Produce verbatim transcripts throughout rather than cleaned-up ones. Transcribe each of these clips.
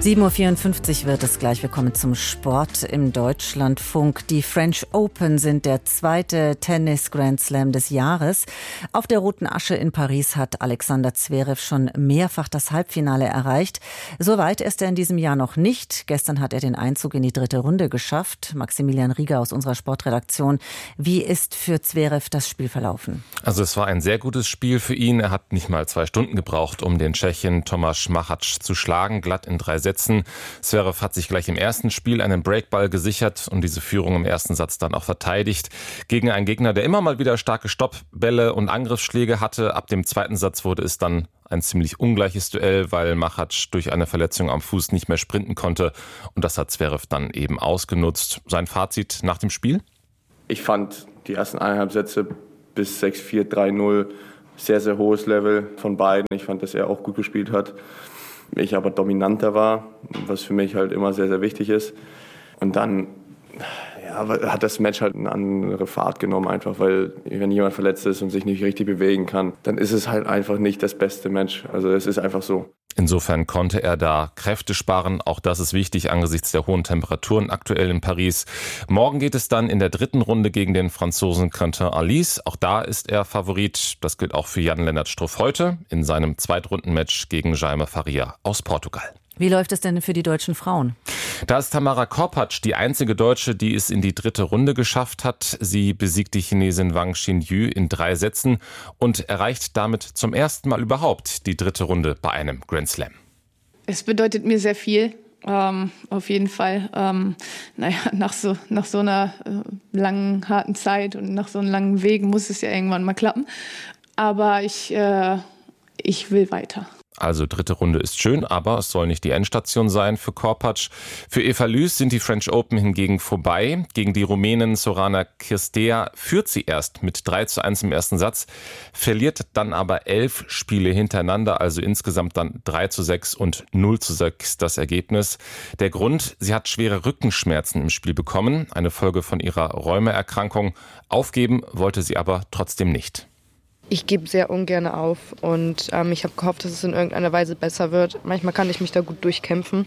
sieben Uhr vierundfünfzig wird es gleich. Wir kommen zum Sport im Deutschlandfunk. Die French Open sind der zweite Tennis-Grand Slam des Jahres. Auf der Roten Asche in Paris hat Alexander Zverev schon mehrfach das Halbfinale erreicht. Soweit ist er in diesem Jahr noch nicht. Gestern hat er den Einzug in die dritte Runde geschafft. Maximilian Rieger aus unserer Sportredaktion. Wie ist für Zverev das Spiel verlaufen? Also es war ein sehr gutes Spiel für ihn. Er hat nicht mal zwei Stunden gebraucht, um den Tschechen Tomáš Machač zu schlagen, glatt in drei Sätzen. Zverev hat sich gleich im ersten Spiel einen Breakball gesichert und diese Führung im ersten Satz dann auch verteidigt. Gegen einen Gegner, der immer mal wieder starke Stoppbälle und Angriffsschläge hatte. Ab dem zweiten Satz wurde es dann ein ziemlich ungleiches Duell, weil Machač durch eine Verletzung am Fuß nicht mehr sprinten konnte. Und das hat Zverev dann eben ausgenutzt. Sein Fazit nach dem Spiel? Ich fand die ersten eineinhalb Sätze bis sechs vier, drei null sehr, sehr hohes Level von beiden. Ich fand, dass er auch gut gespielt hat. Ich aber dominanter war, was für mich halt immer sehr, sehr wichtig ist. Und dann ja, hat das Match halt eine andere Fahrt genommen, einfach weil wenn jemand verletzt ist und sich nicht richtig bewegen kann, dann ist es halt einfach nicht das beste Match. Also es ist einfach so. Insofern konnte er da Kräfte sparen. Auch das ist wichtig angesichts der hohen Temperaturen aktuell in Paris. Morgen geht es dann in der dritten Runde gegen den Franzosen Quentin Halys. Auch da ist er Favorit. Das gilt auch für Jan-Lennart Struff heute in seinem Zweitrundenmatch gegen Jaime Faria aus Portugal. Wie läuft es denn für die deutschen Frauen? Da ist Tamara Korpatsch die einzige Deutsche, die es in die dritte Runde geschafft hat. Sie besiegt die Chinesin Wang Xinyu in drei Sätzen und erreicht damit zum ersten Mal überhaupt die dritte Runde bei einem Grand Slam. Es bedeutet mir sehr viel, ähm, auf jeden Fall. Ähm, naja, nach so, nach so einer äh, langen, harten Zeit und nach so einem langen Weg muss es ja irgendwann mal klappen. Aber ich, äh, ich will weiter. Also dritte Runde ist schön, aber es soll nicht die Endstation sein für Korpatsch. Für Eva Lüß sind die French Open hingegen vorbei. Gegen die Rumänin Sorana Cirstea führt sie erst mit drei zu eins im ersten Satz, verliert dann aber elf Spiele hintereinander, also insgesamt dann drei zu sechs und null zu sechs das Ergebnis. Der Grund, sie hat schwere Rückenschmerzen im Spiel bekommen, eine Folge von ihrer Rheumaerkrankung. Aufgeben wollte sie aber trotzdem nicht. Ich gebe sehr ungern auf und ähm, ich habe gehofft, dass es in irgendeiner Weise besser wird. Manchmal kann ich mich da gut durchkämpfen,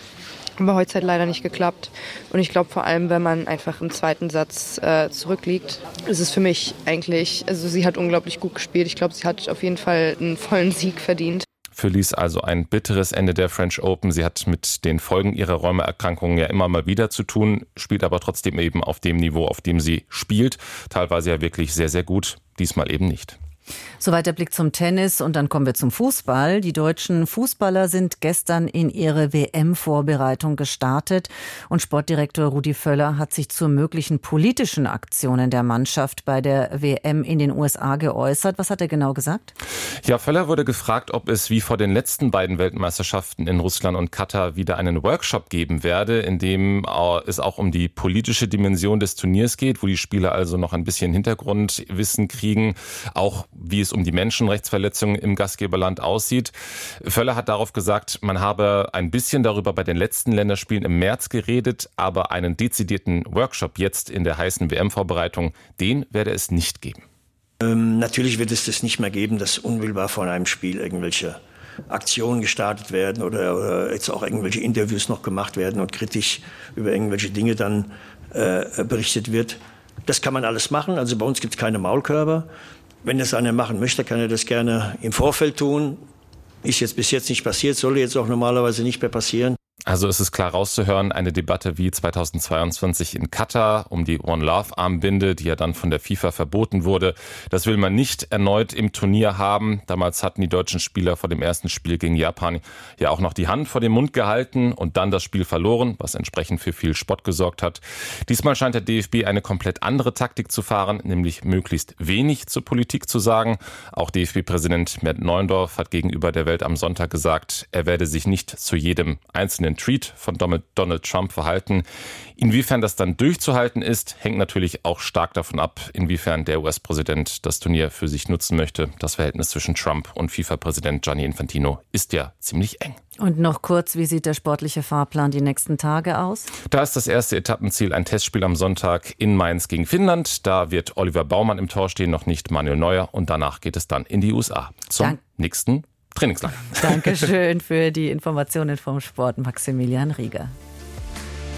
aber heute hat leider nicht geklappt. Und ich glaube vor allem, wenn man einfach im zweiten Satz äh, zurückliegt, ist es für mich eigentlich, also sie hat unglaublich gut gespielt. Ich glaube, sie hat auf jeden Fall einen vollen Sieg verdient. Für Lüß also ein bitteres Ende der French Open. Sie hat mit den Folgen ihrer Rheumaerkrankungen ja immer mal wieder zu tun, spielt aber trotzdem eben auf dem Niveau, auf dem sie spielt. Teilweise ja wirklich sehr, sehr gut, diesmal eben nicht. Soweit der Blick zum Tennis und dann kommen wir zum Fußball. Die deutschen Fußballer sind gestern in ihre W M-Vorbereitung gestartet und Sportdirektor Rudi Völler hat sich zu möglichen politischen Aktionen der Mannschaft bei der W M in den U S A geäußert. Was hat er genau gesagt? Ja, Völler wurde gefragt, ob es wie vor den letzten beiden Weltmeisterschaften in Russland und Katar wieder einen Workshop geben werde, in dem es auch um die politische Dimension des Turniers geht, wo die Spieler also noch ein bisschen Hintergrundwissen kriegen, auch wie es um die Menschenrechtsverletzungen im Gastgeberland aussieht. Völler hat darauf gesagt, man habe ein bisschen darüber bei den letzten Länderspielen im März geredet, aber einen dezidierten Workshop jetzt in der heißen W M-Vorbereitung, den werde es nicht geben. Ähm, natürlich wird es das nicht mehr geben, dass unmittelbar vor einem Spiel irgendwelche Aktionen gestartet werden oder, oder jetzt auch irgendwelche Interviews noch gemacht werden und kritisch über irgendwelche Dinge dann äh, berichtet wird. Das kann man alles machen, also bei uns gibt es keine Maulkörper. Wenn das einer machen möchte, kann er das gerne im Vorfeld tun. Ist jetzt bis jetzt nicht passiert, soll jetzt auch normalerweise nicht mehr passieren. Also es ist klar rauszuhören, eine Debatte wie zweitausendzweiundzwanzig in Katar um die One Love Armbinde, die ja dann von der FIFA verboten wurde. Das will man nicht erneut im Turnier haben. Damals hatten die deutschen Spieler vor dem ersten Spiel gegen Japan ja auch noch die Hand vor den Mund gehalten und dann das Spiel verloren, was entsprechend für viel Spott gesorgt hat. Diesmal scheint der D F B eine komplett andere Taktik zu fahren, nämlich möglichst wenig zur Politik zu sagen. Auch D F B-Präsident Mert Neuendorf hat gegenüber der Welt am Sonntag gesagt, er werde sich nicht zu jedem einzelnen Tweet von Donald Trump verhalten. Inwiefern das dann durchzuhalten ist, hängt natürlich auch stark davon ab, inwiefern der U S-Präsident das Turnier für sich nutzen möchte. Das Verhältnis zwischen Trump und FIFA-Präsident Gianni Infantino ist ja ziemlich eng. Und noch kurz, wie sieht der sportliche Fahrplan die nächsten Tage aus? Da ist das erste Etappenziel ein Testspiel am Sonntag in Mainz gegen Finnland. Da wird Oliver Baumann im Tor stehen, noch nicht Manuel Neuer. Und danach geht es dann in die U S A zum Dank. nächsten Trainingslager. Dankeschön für die Informationen vom Sport, Maximilian Rieger.